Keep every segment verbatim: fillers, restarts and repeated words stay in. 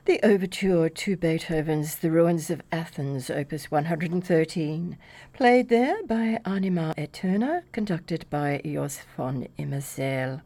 The overture to Beethoven's The Ruins of Athens, opus one hundred thirteen, played there by Anima Eterna, conducted by Jos von Immerseel.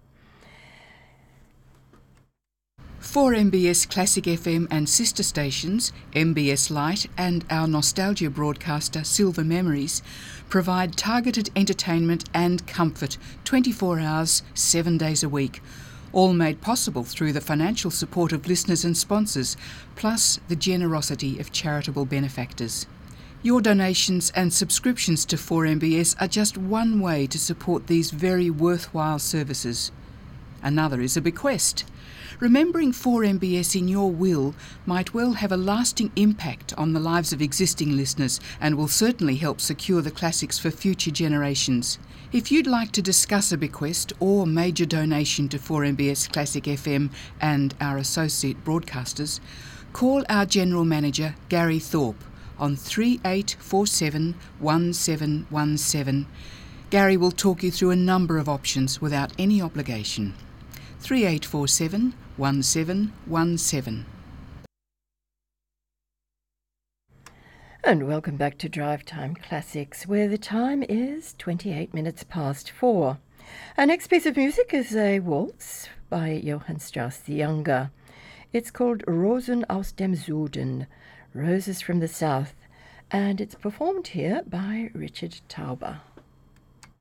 four M B S Classic F M and sister stations, M B S Light and our nostalgia broadcaster Silver Memories, provide targeted entertainment and comfort twenty-four hours, seven days a week, all made possible through the financial support of listeners and sponsors, plus the generosity of charitable benefactors. Your donations and subscriptions to four M B S are just one way to support these very worthwhile services. Another is a bequest. Remembering four M B S in your will might well have a lasting impact on the lives of existing listeners and will certainly help secure the classics for future generations. If you'd like to discuss a bequest or major donation to four M B S Classic F M and our associate broadcasters, call our General Manager Gary Thorpe on three eight four seven, one seven one seven. Gary will talk you through a number of options without any obligation. three eight four seven, one seven one seven. And welcome back to Drive Time Classics, where the time is twenty-eight minutes past four. Our next piece of music is a waltz by Johann Strauss the Younger. It's called Rosen aus dem Süden, Roses from the South, and it's performed here by Richard Tauber.